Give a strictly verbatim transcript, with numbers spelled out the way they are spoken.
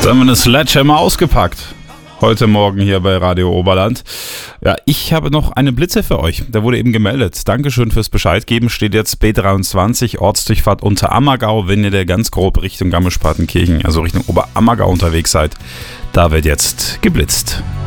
haben wir eine Sledgehammer ausgepackt. Heute Morgen hier bei Radio Oberland. Ja, ich habe noch eine Blitze für euch. Der wurde eben gemeldet. Dankeschön fürs Bescheid geben. Steht jetzt B dreiundzwanzig, Ortsdurchfahrt Unterammergau, wenn ihr da ganz grob Richtung Garmisch-Partenkirchen, also Richtung Oberammergau unterwegs seid. Da wird jetzt geblitzt.